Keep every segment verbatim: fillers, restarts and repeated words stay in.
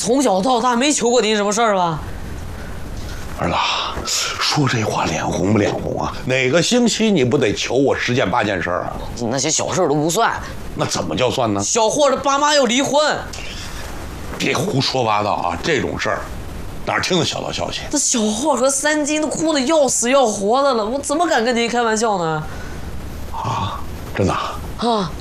从小到大没求过您什么事儿吧？ 儿子，说这话脸红不脸红啊？哪个星期你不得求我十件八件事儿啊？ 那些小事儿都不算。 那怎么叫算呢？ 小霍的爸妈要离婚。 别胡说八道啊！这种事儿哪儿听得小道消息？ 这小霍和三金都哭得要死要活的了，我怎么敢跟您开玩笑呢？ 啊，真的啊？ 啊，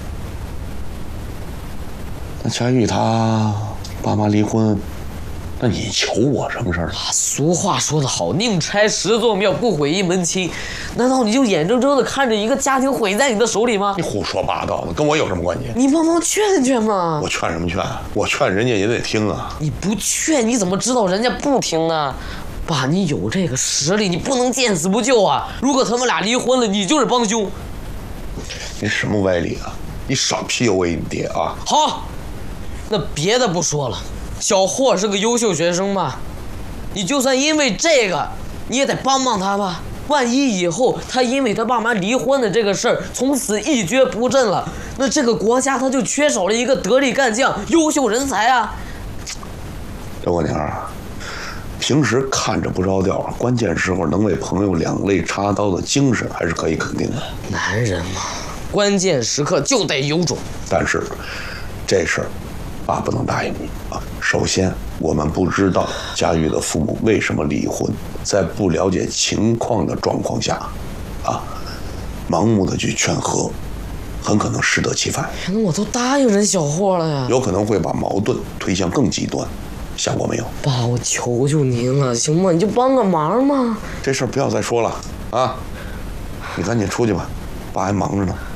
那佳玉她爸妈离婚，那你求我什么事儿？ 俗话说得好，宁拆十座庙，不毁一门亲。难道你就眼睁睁地看着一个家庭毁在你的手里吗？ 你胡说八道的，跟我有什么关系？ 你帮忙劝劝嘛！ 我劝什么劝？我劝人家也得听啊！ 你不劝，你怎么知道人家不听呢？爸，你有这个实力，你不能见死不救啊！如果他们俩离婚了，你就是帮凶。 你什么歪理啊？你少 P U A 你爹啊！ 好，那别的不说了，小霍是个优秀学生吧？你就算因为这个，你也得帮帮他吧。万一以后他因为他爸妈离婚的这个事儿，从此一蹶不振了，那这个国家他就缺少了一个得力干将、优秀人才啊！ 赵国娘啊，平时看着不着调，关键时候能为朋友两肋插刀的精神还是可以肯定的。 男人嘛，关键时刻就得有种。 但是这事儿，爸不能答应你啊。首先，我们不知道佳玉的父母为什么离婚，在不了解情况的状况下，啊，盲目的去劝和，很可能适得其反。 那我都答应人小霍了呀， 有可能会把矛盾推向更极端。想过没有？ 爸，我求求您了，行吗？你就帮个忙嘛。 这事儿不要再说了啊！你赶紧出去吧，爸还忙着呢。